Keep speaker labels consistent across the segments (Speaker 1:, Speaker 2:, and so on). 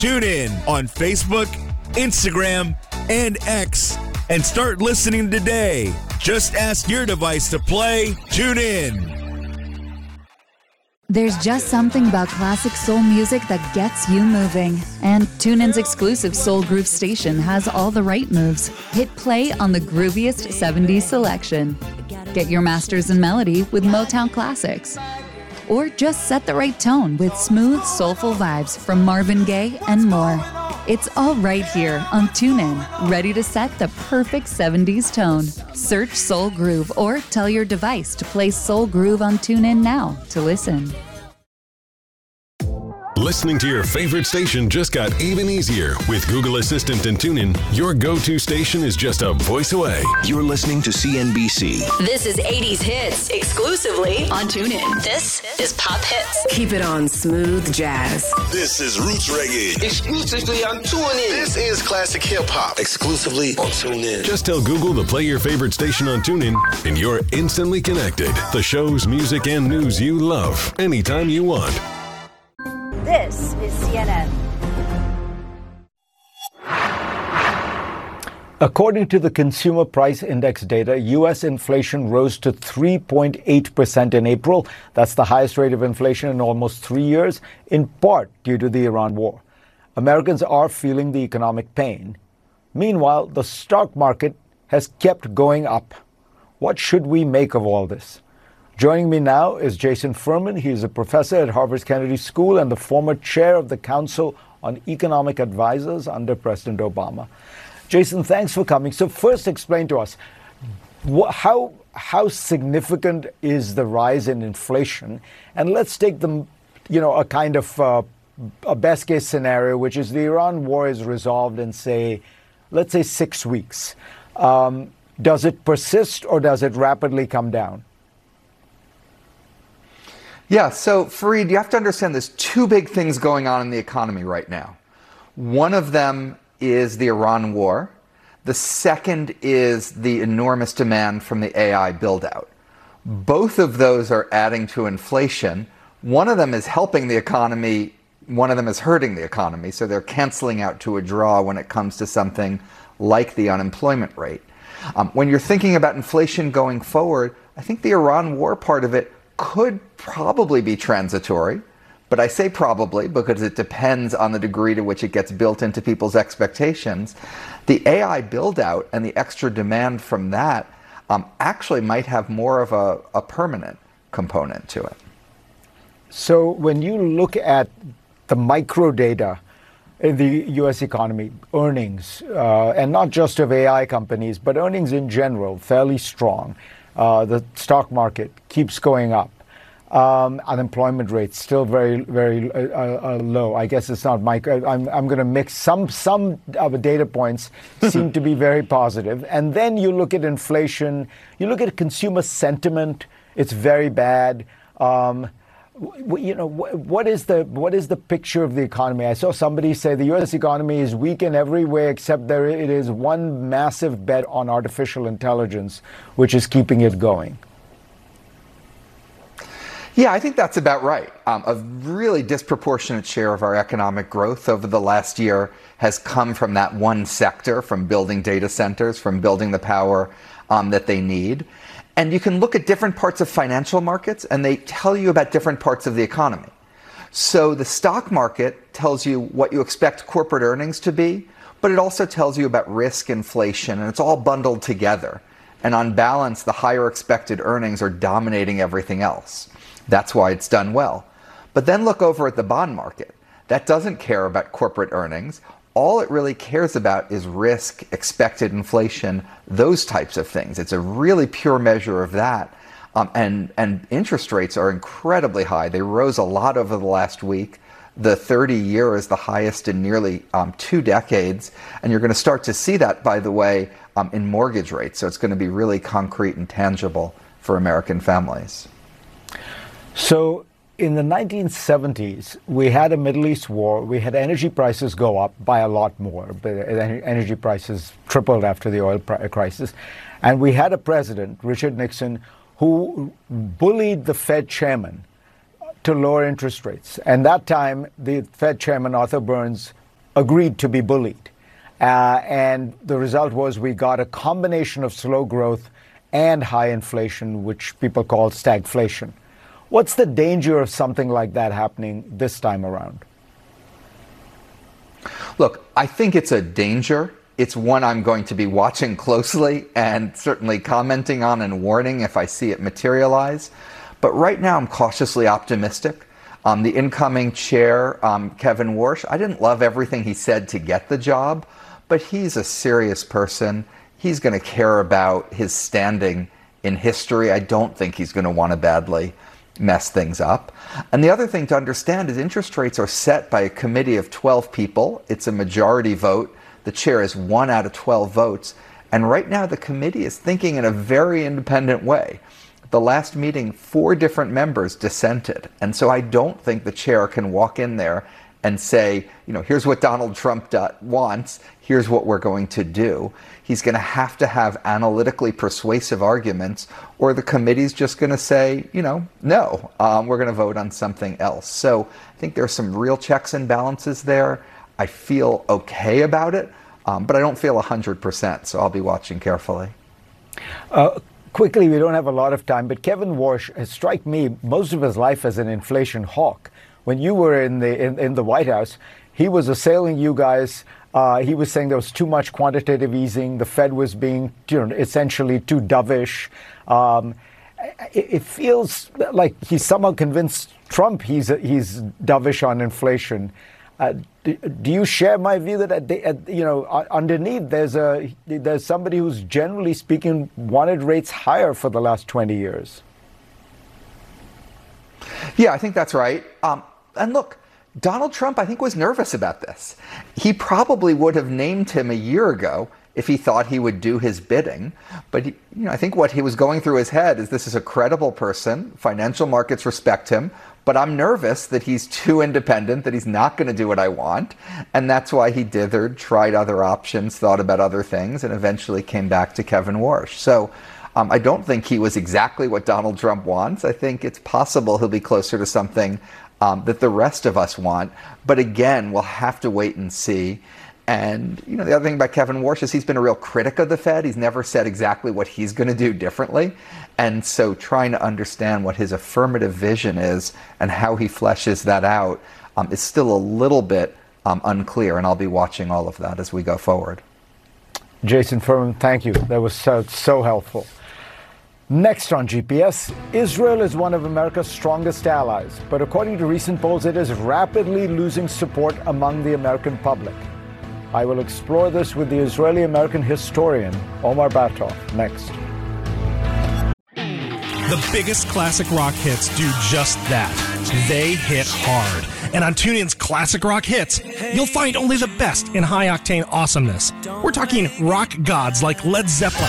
Speaker 1: Tune in on Facebook, Instagram, and X, and start listening today. Just ask your device to play TuneIn.
Speaker 2: There's just something about classic soul music that gets you moving. And TuneIn's exclusive Soul Groove station has all the right moves. Hit play on the grooviest 70s selection. Get your masters in melody with Motown classics. Or just set the right tone with smooth, soulful vibes from Marvin Gaye and more. It's all right here on TuneIn, ready to set the perfect 70s tone. Search Soul Groove or tell your device to play Soul Groove on TuneIn now to listen.
Speaker 3: Listening to your favorite station just got even easier. With Google Assistant and TuneIn, your go-to station is just a voice away.
Speaker 4: You're listening to CNBC.
Speaker 5: This is 80s Hits, exclusively on TuneIn. This is Pop Hits.
Speaker 6: Keep it on Smooth Jazz.
Speaker 7: This is Roots Reggae.
Speaker 8: Exclusively on TuneIn.
Speaker 7: This is Classic Hip Hop. Exclusively on TuneIn.
Speaker 3: Just tell Google to play your favorite station on TuneIn, and you're instantly connected. The shows, music, and news you love, anytime you want.
Speaker 9: This is CNN.
Speaker 10: According to the Consumer Price Index data, U.S. inflation rose to 3.8% in April. That's the highest rate of inflation in almost 3 years, in part due to the Iran war. Americans are feeling the economic pain. Meanwhile, the stock market has kept going up. What should we make of all this? Joining me now is Jason Furman. He is a professor at Harvard Kennedy School and the former chair of the Council on Economic Advisors under President Obama. Jason, thanks for coming. So first, explain to us how significant is the rise in inflation? And let's take them, a kind of a best case scenario, which is the Iran war is resolved in, let's say 6 weeks. Does it persist or does it rapidly come down?
Speaker 11: Yeah, so Fareed, you have to understand there's two big things going on in the economy right now. One of them is the Iran war. The second is the enormous demand from the AI build-out. Both of those are adding to inflation. One of them is helping the economy, one of them is hurting the economy, so they're canceling out to a draw when it comes to something like the unemployment rate. When you're thinking about inflation going forward, I think the Iran war part of it could probably be transitory, but I say probably because it depends on the degree to which it gets built into people's expectations. The AI build-out and the extra demand from that actually might have more of a permanent component to it.
Speaker 10: So when you look at the micro data in the U.S. economy, earnings, and not just of AI companies, but earnings in general, fairly strong. The stock market keeps going up. Unemployment rate still very, very low. I guess it's not micro. I'm going to mix some of the data points seem to be very positive. And then you look at inflation. You look at consumer sentiment. It's very bad. What is the picture of the economy? I saw somebody say the U.S. economy is weak in every way except it is one massive bet on artificial intelligence, which is keeping it going.
Speaker 11: Yeah, I think that's about right. A really disproportionate share of our economic growth over the last year has come from that one sector, from building data centers, from building the power that they need. And you can look at different parts of financial markets and they tell you about different parts of the economy. So the stock market tells you what you expect corporate earnings to be, but it also tells you about risk, inflation, and it's all bundled together. And on balance, the higher expected earnings are dominating everything else. That's why it's done well. But then look over at the bond market. That doesn't care about corporate earnings. All it really cares about is risk, expected inflation, those types of things. It's a really pure measure of that. And interest rates are incredibly high. They rose a lot over the last week. The 30-year is the highest in nearly 2 decades. And you're going to start to see that, by the way, in mortgage rates. So it's going to be really concrete and tangible for American families.
Speaker 10: So in the 1970s, we had a Middle East war. We had energy prices go up by a lot more. But energy prices tripled after the oil crisis. And we had a president, Richard Nixon, who bullied the Fed chairman to lower interest rates. And that time, the Fed chairman, Arthur Burns, agreed to be bullied. And the result was we got a combination of slow growth and high inflation, which people call stagflation. What's the danger of something like that happening this time around?
Speaker 11: Look, I think it's a danger. It's one I'm going to be watching closely and certainly commenting on and warning if I see it materialize. But right now I'm cautiously optimistic. The incoming chair, Kevin Warsh, I didn't love everything he said to get the job, but he's a serious person. He's going to care about his standing in history. I don't think he's going to want to badly mess things up. And the other thing to understand is interest rates are set by a committee of 12 people. It's a majority vote. The chair is 1 out of 12 votes. And right now the committee is thinking in a very independent way. The last meeting, 4 different members dissented. And so I don't think the chair can walk in there and say, here's what Donald Trump wants, here's what we're going to do. He's going to have analytically persuasive arguments, or the committee's just going to say, no, we're going to vote on something else. So I think there's some real checks and balances there. I feel okay about it, but I don't feel 100%, so I'll be watching carefully.
Speaker 10: Quickly, we don't have a lot of time, but Kevin Warsh has struck me most of his life as an inflation hawk. When you were in the White House, he was assailing you guys. He was saying there was too much quantitative easing. The Fed was being essentially too dovish. It feels like he's somehow convinced Trump he's dovish on inflation. Do you share my view that underneath there's somebody who's generally speaking wanted rates higher for the last 20 years?
Speaker 11: Yeah, I think that's right. And look, Donald Trump, I think, was nervous about this. He probably would have named him a year ago if he thought he would do his bidding. But I think what he was going through his head is this is a credible person. Financial markets respect him. But I'm nervous that he's too independent, that he's not going to do what I want. And that's why he dithered, tried other options, thought about other things, and eventually came back to Kevin Warsh. So I don't think he was exactly what Donald Trump wants. I think it's possible he'll be closer to something that the rest of us want. But again, we'll have to wait and see. And, the other thing about Kevin Warsh is he's been a real critic of the Fed. He's never said exactly what he's going to do differently. And so trying to understand what his affirmative vision is and how he fleshes that out is still a little bit unclear. And I'll be watching all of that as we go forward.
Speaker 10: Jason Furman, thank you. That was so helpful. Next on GPS, Israel is one of America's strongest allies, but according to recent polls, it is rapidly losing support among the American public. I will explore this with the Israeli-American historian, Omar Batov, next.
Speaker 8: The biggest classic rock hits do just that. They hit hard. And on TuneIn's Classic Rock Hits, you'll find only the best in high-octane awesomeness. We're talking rock gods like Led Zeppelin,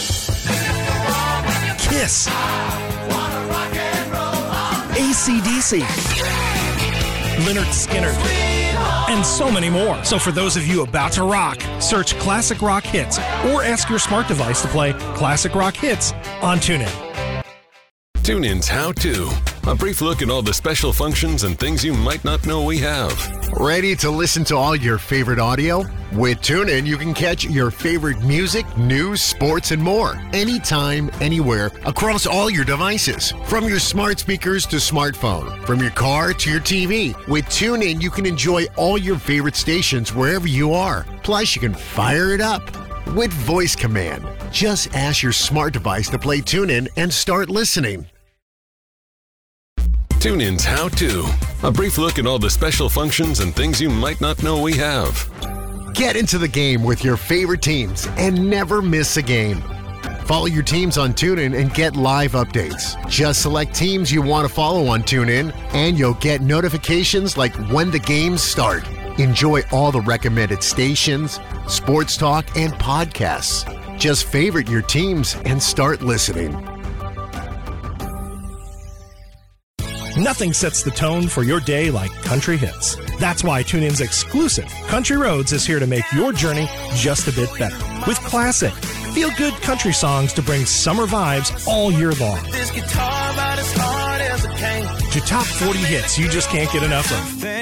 Speaker 8: Kiss, AC/DC, Lynyrd Skynyrd, and so many more. So for those of you about to rock, search Classic Rock Hits or ask your smart device to play Classic Rock Hits on TuneIn.
Speaker 3: TuneIn's How To. A brief look at all the special functions and things you might not know we have.
Speaker 12: Ready to listen to all your favorite audio? With TuneIn, you can catch your favorite music, news, sports, and more. Anytime, anywhere, across all your devices. From your smart speakers to smartphone. From your car to your TV. With TuneIn, you can enjoy all your favorite stations wherever you are. Plus, you can fire it up with voice command. Just ask your smart device to play TuneIn and start listening.
Speaker 3: TuneIn's How To. A brief look at all the special functions and things you might not know we have.
Speaker 12: Get into the game with your favorite teams and never miss a game. Follow your teams on TuneIn and get live updates. Just select teams you want to follow on TuneIn, and you'll get notifications like when the games start. Enjoy all the recommended stations, sports talk, and podcasts. Just favorite your teams and start listening.
Speaker 8: Nothing sets the tone for your day like country hits. That's why TuneIn's exclusive Country Roads is here to make your journey just a bit better. With classic, feel-good country songs to bring summer vibes all year long. To top 40 hits you just can't get enough of.